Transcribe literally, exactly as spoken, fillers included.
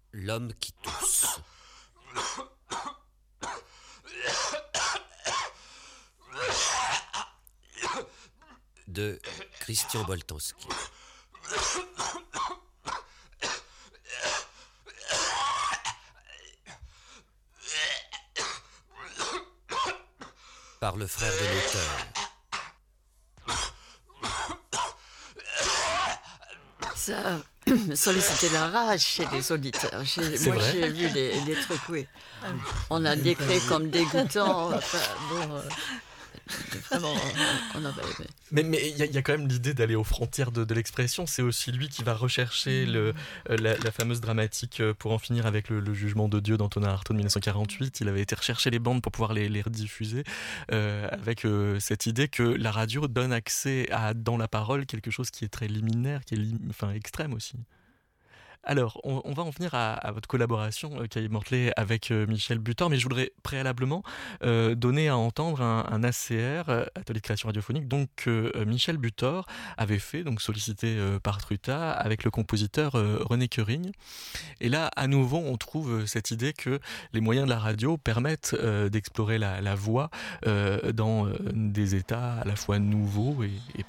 L'homme qui tousse de Christian Boltanski. Par le frère de l'auteur. Ça solliciter la rage chez les auditeurs. Chez, C'est moi, vrai j'ai vu des, des trucs, oui. On a décrit comme dégoûtant. Enfin, bon, euh, vraiment, on avait aimé. Mais mais il y, y a quand même l'idée d'aller aux frontières de, de l'expression. C'est aussi lui qui va rechercher le, euh, la, la fameuse dramatique euh, pour en finir avec le, le jugement de Dieu d'Antonin Artaud de dix-neuf cent quarante-huit. Il avait été rechercher les bandes pour pouvoir les, les rediffuser euh, avec euh, cette idée que la radio donne accès à, dans la parole, quelque chose qui est très liminaire, qui est lim, enfin, extrême aussi. Alors, on, on va en venir à, à votre collaboration, euh, Caillé Mortelet, avec euh, Michel Butor, mais je voudrais préalablement euh, donner à entendre un, un A C R, euh, Atelier de création radiophonique, donc que euh, Michel Butor avait fait, donc sollicité euh, par Truta, avec le compositeur euh, René Queuring. Et là, à nouveau, on trouve euh, cette idée que les moyens de la radio permettent euh, d'explorer la, la voix euh, dans euh, des états à la fois nouveaux et, et